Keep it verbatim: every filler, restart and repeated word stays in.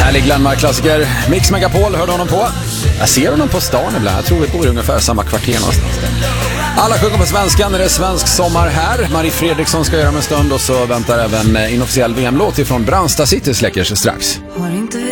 Härlig Glenmark-klassiker. Mix Megapol, hörde honom på. Jag ser honom på stan ibland. Jag tror vi bor i ungefär samma kvarter någonstans. Alla sjunger på svenska när det är svensk sommar här. Marie Fredriksson ska göra med en stund och så väntar även inofficiell V M-låt ifrån Brandsta City släcker sig strax.